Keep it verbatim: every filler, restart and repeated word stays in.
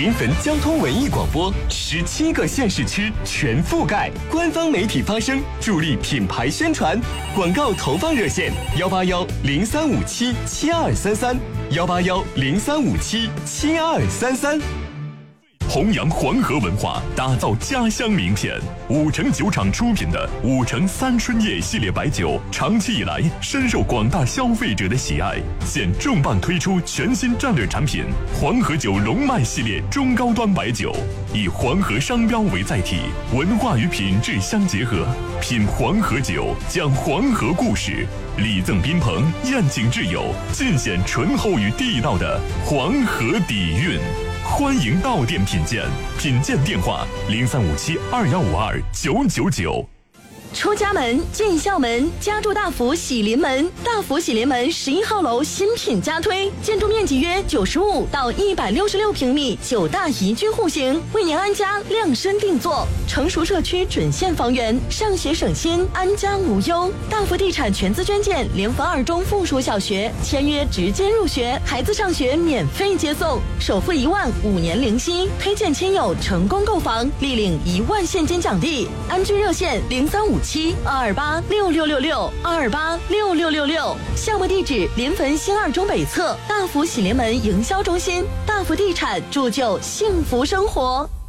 临汾交通文艺广播，十七个县市区全覆盖，官方媒体发声，助力品牌宣传。广告投放热线：幺八幺零三五七七二三三，幺八幺零三五七七二三三。 弘扬黄河文化，打造家乡名片。五城酒厂出品的五城三春叶系列白酒，长期以来深受广大消费者的喜爱。现重磅推出全新战略产品黄河酒龙脉系列中高端白酒，以黄河商标为载体，文化与品质相结合。品黄河酒，讲黄河故事，礼赠宾朋，宴请挚友，尽显醇厚与地道的黄河底蕴。欢迎到店品鉴，品鉴电话零三五七二幺五二九九九。 出家门，进校门，家住大福喜临门。大福喜临门十一号楼新品加推，建筑面积约九十五到一百六十六平米，九大宜居户型，为您安家量身定做。成熟社区准县房源，上学省心，安家无忧。大福地产全资捐建联合二中附属小学，签约直接入学，孩子上学免费接送，首付一万，五年零息。推荐亲友成功购房，立领一万现金奖励。安居热线零三五七二二八六六六六二二八六六六六，项目地址临汾新二中北侧大福喜临门营销中心。大福地产铸就幸福生活。